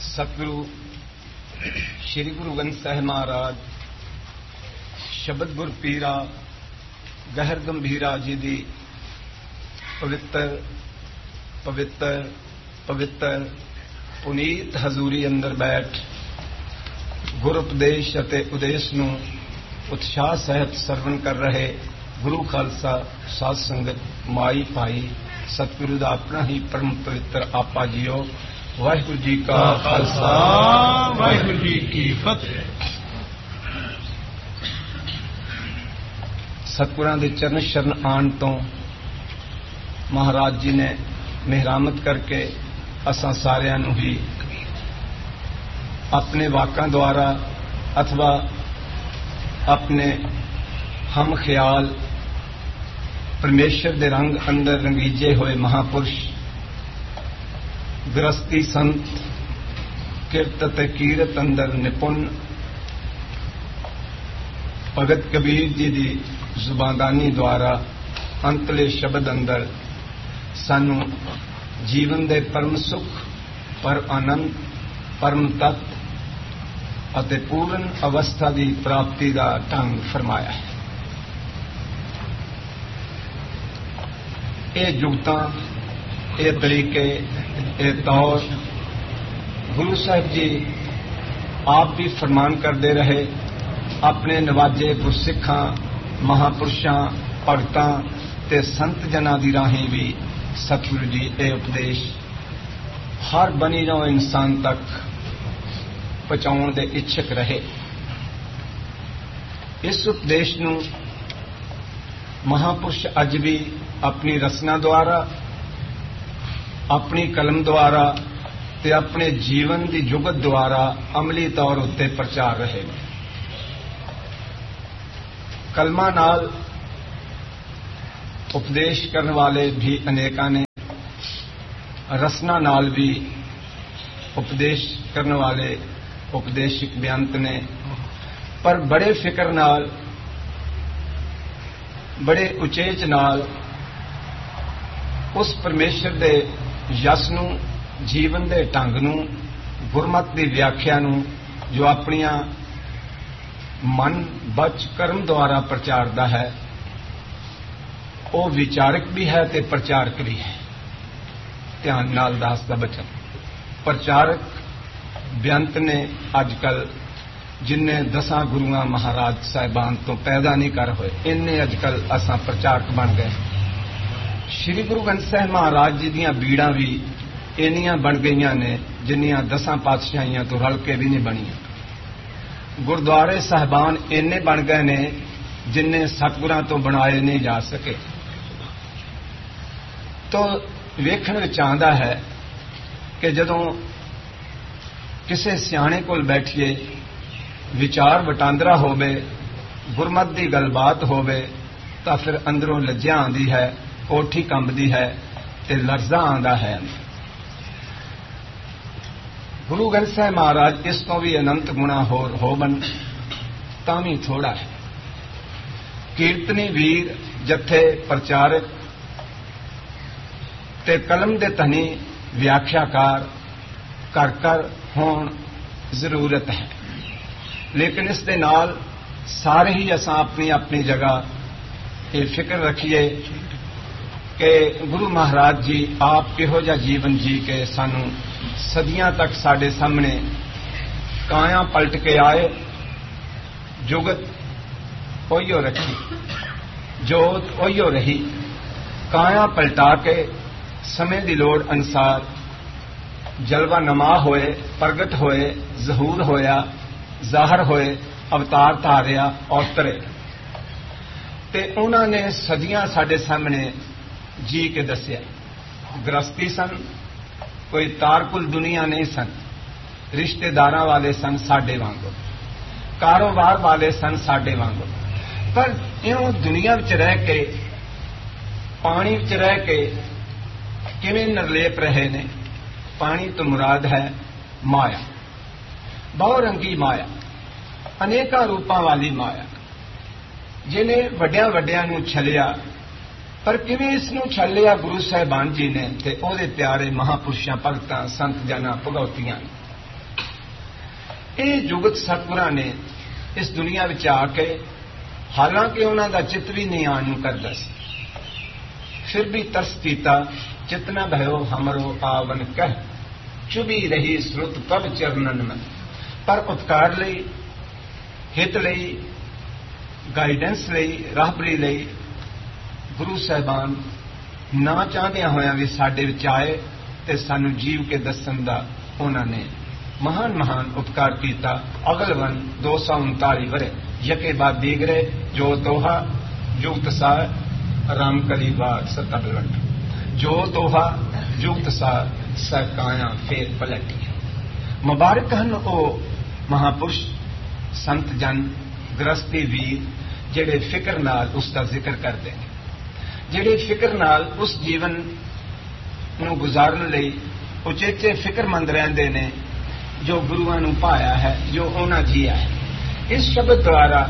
सतगुरु श्री गुरु ग्रंथ साहिब महाराज शब्द गुर पीरा गहर गंभीरा जी की पवित्र पवित्र पवित्र पुनीत हजूरी अंदर बैठ गुर उपदेश अते उदेश नूं उत्साह सहित सरवण कर रहे गुरु खालसा साध संगत माई भाई सतगुरु का अपना ही परम पवित्र आपा जियो। वाहिगुरु जी का खालसा वाहिगुरु जी की फतेह। सतगुरां दे चरण शरण आण तो महाराज जी ने मेहरामत करके असां सारियां नूं ही अपने वाकां द्वारा अथवा अपने हम ख्याल परमेश्वर दे रंग अंदर रंगीजे हुए महापुरुष गृहस्थी संत किरत ते कीरत अंदर निपुण भगत कबीर जी की जुबानदानी द्वारा अंतले शब्द अंदर सानू जीवन दे परम सुख पर आनंद परम तत्व अते पूर्ण अवस्था की प्राप्ति का ढंग फरमाया है। ये जुगतां ये तरीके ये तौर गुरु साहिब जी आप भी फरमान करते रहे अपने नवाजे गुरसिखां महापुरुषां भगतां ते संत जना दी राहीं भी सतगुरु जी ये उपदेश हर बनी नौ इंसान तक पहुंचाउण दे इच्छुक रहे। इस उपदेश नूं महापुरुष अज भी अपनी रचना द्वारा अपनी कलम द्वारा ते अपने जीवन की जुगत द्वारा अमली तौर उत्ते प्रचार रहे। कलमा नाल उपदेश करने वाले भी अनेका ने, रचना नाल भी उपदेश करने वाले उपदेशक बेअंत ने, पर बड़े फिक्र नाल बड़े उचेच नाल उस परमेश्वर दे यस नूं जीवन दे ढंग नूं गुरमत की व्याख्या नूं जो अपनियां मन बच कर्म द्वारा प्रचारदा है वो विचारक भी है ते प्रचारक भी है। ध्यान नाल दसदा बचन प्रचारक बेअंत ने अजकल जिन्ने 10 गुरुआं महाराज साहिबान तो पैदा नहीं कर होए इन्ने अजकल असां प्रचारक बन गए। श्री गुरु ग्रंथ साहिब महाराज जी दीयां बीड़ां भी इन्नियां बन गईयां ने जिन्नियां 10 पातशाहियां तो रल के भी नहीं बनियां। गुरुद्वारे साहिबान इन्ने बन गए ने जिन्ने सतगुरां तो बनाए नहीं जा सके। तो वेखण विच आंदा है कि जदों किसी सियाणे कोल बैठिए विचार वटांदरा होवे गुरमत की गलबात होवे तां फिर अंदरों लज्जा आंदी है कोठी कंबदी है ते लर्जा आंदा है। गुरु ग्रंथ साहिब महाराज इस तो भी अनंत गुणा होवन तां भी थोड़ा है। कीर्तनी वीर जथे प्रचारक ते कलम दे धनी व्याख्याकार कर कर होण जरूरत है। लेकिन इस दे नाल सारे ही असां अपनी अपनी जगह ये फिक्र रखिए कि गुरु महाराज जी आप किहो जिहा जीवन जी के सानू सदियां तक साडे सामने काया पलट के आए। जुगत ओहियो रखी जोत ओहियो रही काया पलटा के समय की लोड़ अनुसार जलवा नमा होए प्रगट होए जहूर होया जाहर होए अवतार धारिया और तरे ते उन्होंने सदियां साडे सामने जी के दसिया। गृहस्थी सन कोई तारकुल दुनिया नहीं सन रिश्तेदारां वाले सन साडे वांगो कारोबार वाले सन साडे वांगो पर इउं दुनिया विच रह के पानी विच रह के किवें निर्लेप रहे ने। पानी तो मुराद है माया बहुरंगी माया अनेका रूपां वाली माया जिन्हें वड्डियां वड्डियां नूं छलिया पर किवें इसनूं छलिया गुरु साहिबान जी ने ते ओहदे प्यारे महापुरुषां भगतां संत जना भगवतियां ने। ये जुगत सतगुरां ने इस दुनिया विच आके हालांकि उन्हां दा चित भी नहीं आण नूं करदा सी, फिर भी तरस कीता। चितना भयो हमरो आवन कह, चुभी रही श्रुत पब चरणन में। पर उपकार लई, हित लई, गाइडेंस लई, राहबरी लई गुरु साहिबान ना चाहदियां होया भी साडे विच आए ते सानू जीव के दसन दा उन्हां ने महान महान उपकार किया। अगलवन 239 वरे यके बाद दीगरे जो दोहा जुगत सा राम कली बाग सतबलट, जो दोहा जुगत सा सकाया फेर पलटी। मुबारक हन ओ महापुरुष संत जन गृहस्थी वीर जेड़े फिक्र नाल उसका जिक्र करते हैं, जेड़े फिक्र नाल उस जीवन नूं गुजारन लई उचेचे फिक्रमंद रहंदे ने जो गुरुआं नूं पाया है, जो उन्हां जिया है। इस शब्द द्वारा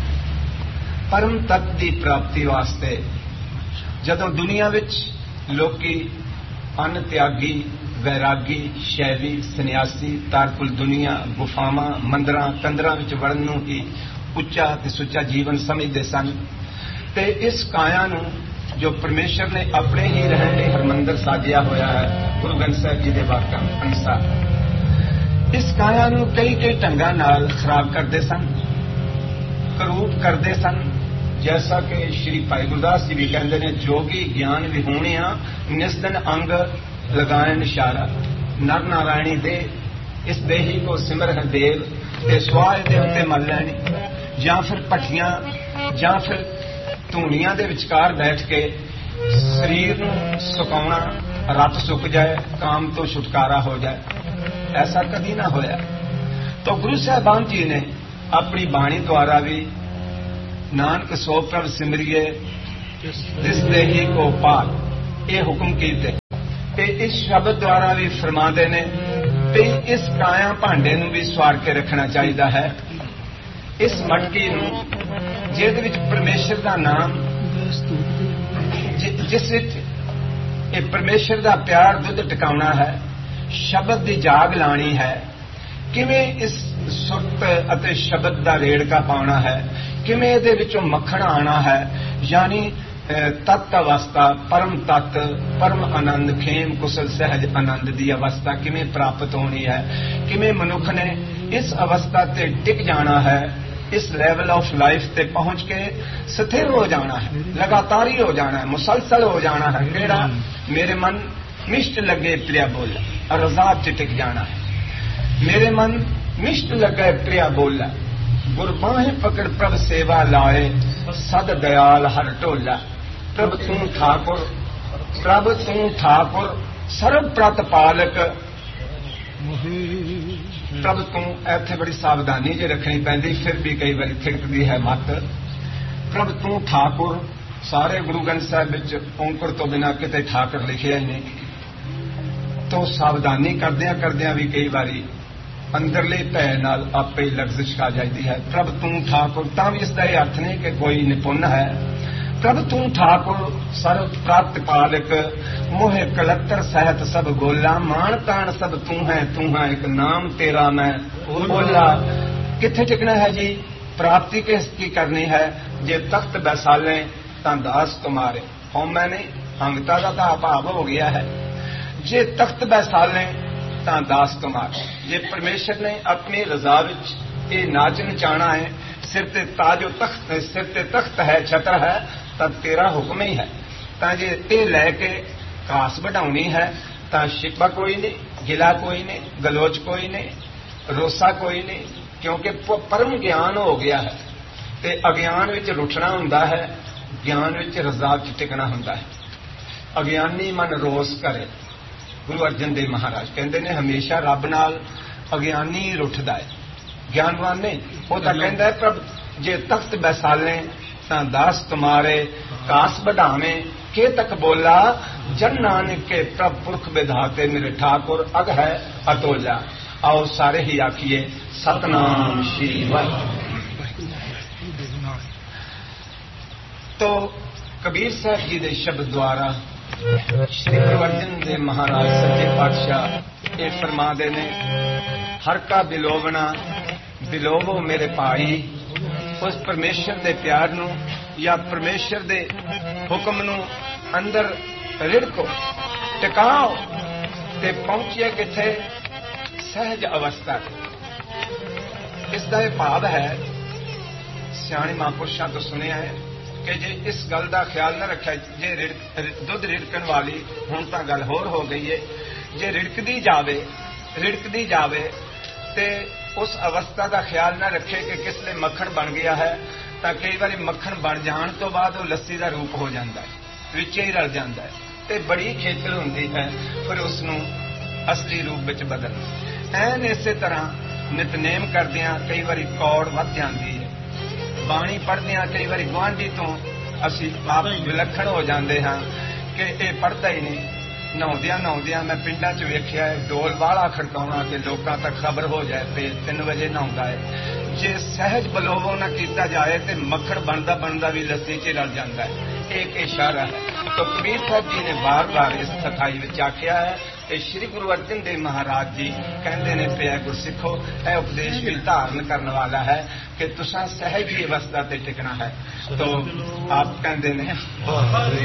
परम तत्व की प्राप्ति वास्ते जदों दुनिया विच लोकी अन त्यागी, वैरागी, शैवी, सन्यासी तारकुल दुनिया गुफावां मंदिरां कंदरां विच वड़न नूं ही उच्चा ते सुच्चा जीवन समझदे सन, ते इस काया नूं जो परमेश्वर ने अपने ही रहने हरमंदर साजिया होया है गुरु ग्रंथ साहिब जी दे वाकां अनुसार, इस काया नूं कई कई ढंगां नाल खराब करदे सन, करूप करदे सन। जैसा कि श्री भाई गुरदास जी भी कहते हैं, जोगी ज्ञान विहूणिया निस्दन अंग लगाए निशारा, नर नारायणी दे इस देही को सिमर देव ते स्वाह दे उत्ते मल लैनी। जां फिर भट्ठियां जां फिर धूणियां दे विचकार बैठ के शरीर नूं सुकाउणा, रत सुक जाए, काम तो छुटकारा हो जाए, ऐसा कभी ना होया। तो गुरु साहिबान जी ने अपनी बाणी द्वारा भी नानक सो प्रभ सिमरिए जिस देही को पाल ये हुक्म कीते, ते इस शब्द द्वारा भी फरमाते ने कि इस काया भांडे नूं भी सवार के रखना चाहिए है। इस मटकी नूं जिहदे विच परमेश्वर दा नाम, जिस विच ये परमेश्वर दा प्यार दुध टकाउणा है, शब्द दी जाग लानी है, किवें इस सुरत अते शब्द दा रेड़का पाउणा है, किवें इहदे विचों मक्खण आना है, यानी तत्त अवस्था, परम तत्त, परम आनंद, खेम कुशल सहज आनंद की अवस्था किवें प्राप्त होनी है, किवें मनुख ने इस अवस्था ते टिक जाना है, इस लेवल ऑफ लाइफ ते पहुंच के स्थिर हो जाना है, लगातारी हो जाना है, मुसलसल हो जाना है। केड़ा मेरे मन मिष्ट लगे प्रिया बोला, रजा च टिक जाना है। मेरे मन मिष्ट लगे प्रिया बोला, गुरबाहें पकड़ प्रभ सेवा लाए, सद दयाल हर टोला। प्रभ तू ठाकुर, प्रभ तू ठाकुर, सर्व प्रतिपालक। प्रभ तू इत्थे बड़ी सावधानी जे रखनी पैंदी, फिर भी कई बार थिड़कदी है मत। प्रभ तू ठाकुर, सारे गुरु ग्रंथ साहिब विच औंकड़ तो बिना किते ठाकुर लिखिया ही नहीं। तो सावधानी करदियां करदियां भी कई बारी अंदरले भै नाल आपे ही लफ्ज़ छा जाती है। प्रभ तू ठाकुर, तां भी इसका यह अर्थ नहीं कि कोई निपुण है। प्रभ तू ठाकुर सर्व प्रतिपालक, मोहे कलत्तर सहत सब गोला। मान तान सब तू है एक नाम तेरा मैं बोला। किथे टिकना है जी? प्राप्ति की करनी है। जे तख्त बैसाले तां दास तुम्हारे। हौमै नहीं, हंगता का तो भाव हो गया है। जे तख्त बैसाले तां दास तुम्हारे। जे परमेश्वर ने अपनी रजा विच ये नाचन चाहना है, सिर ते ताजो तख्त, सिर ते तख्त है, छत्र है, तब तेरा हुक्म ही है। तां जे ये लैके घास बढ़ाउणी है तां शिकवा कोई नहीं, गिला कोई नहीं, गलोच कोई नहीं, रोसा कोई नहीं, क्योंकि परम ज्ञान हो गया है। ते अज्ञान विच रुठना हुंदा है, ज्ञान विच रजा विच टिकना हुंदा है। अज्ञानी मन रोस करे। गुरु अर्जन देव महाराज कहते ने हमेशा रब नाल अज्ञानी रुठदा है, ज्ञानवान नहीं। वो तो कहता है प्रभ जे तख्त बैसाले तां दास तुम्हारे, कास बढ़ावे के तक बोला। जन नानक के प्रभ पुरख विधाते मेरे ठाकुर अग है अतोला। आओ सारे ही आखिए सतनाम श्री वाहिगुरू। तो कबीर साहब जी के शब्द द्वारा श्री गुरु अर्जन देव महाराज सच्चे पातशाह ये फरमा दे ने, हर का बिलोवना बिलोवो मेरे भाई उस परमेश्वर दे प्यार नूं या परमेश्वर दे हुक्म नूं अंदर रिड़को टिकाओ ते पहुंचिए किथे सहज अवस्था। इसका यह भाव है सियाणे महापुरुषों तो सुनिया है कि जे इस गल का ख्याल न रखा जे दुध रिड़कन वाली हुण तां गल होर हो गई है जे रिड़कदी जावे ते उस अवस्था का ख्याल न रखे कि किसले मक्खन बन गया है तो कई बार मक्खन बन जाने तो बाद वो लस्सी का रूप हो जाता है विच ही रल जाता है ते बड़ी खेचल होंदी है फिर उसनूं असली रूप विच बदलना। ऐन इसे तरह नितनेम करदियां कई बार कौड़ वध जाती है, बाणी पढ़दियां कई बार गुआंढी तो असी आप विलखण हो जाते हाँ कि यह पढ़ता ही नहीं। नहाउंदियां मैं पिंडां च वेखिया डोल वाला खड़काउणा कि लोकां तक खबर हो जाए ते 3 वजे नहाउंदा है। जे सहज बलोवो न कीता जाए तो मक्खण बनदा भी लस्सी च रल जाता है। एक इशारा है। तो कबीर साहब जी ने बार बार इस सफाई में आख्या है कि श्री गुरु अर्जन देव महाराज जी कहते ने पिया गुरसिखो यह उपदेश भी धारण करने वाला है कि तुसां सहज ही अवस्था ते टिकना है। तो आप कहते ने